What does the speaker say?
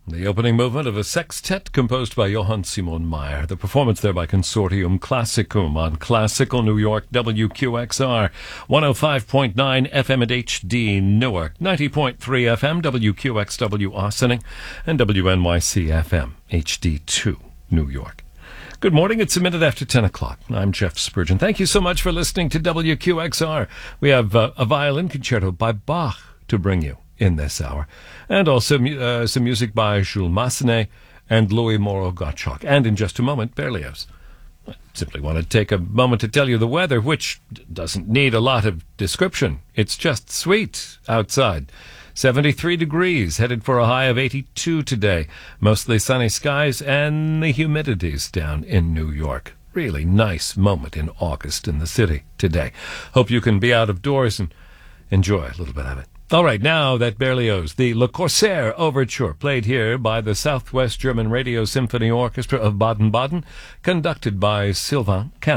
The opening movement of a sextet composed by Johann Simon Mayr. The performance there by Consortium Classicum on Classical New York, WQXR, 105.9 FM at HD Newark, 90.3 FM, WQXW Ossining, and WNYC FM, HD2 New York. Good morning. It's a minute after 10 o'clock. I'm Jeff Spurgeon. Thank you so much for listening to WQXR. We have a violin concerto by Bach to bring you in this hour, and also some music by Jules Massenet and Louis Moreau Gottschalk, and in just a moment, Berlioz. I simply want to take a moment to tell you the weather, which doesn't need a lot of description. It's just sweet outside. 73 degrees, headed for a high of 82 today. Mostly sunny skies, and the humidity's down in New York. Really nice moment in August in the city today. Hope you can be out of doors and enjoy a little bit of it. All right, now that Berlioz, the Le Corsaire Overture, played here by the Southwest German Radio Symphony Orchestra of Baden-Baden, conducted by Sylvain Canon.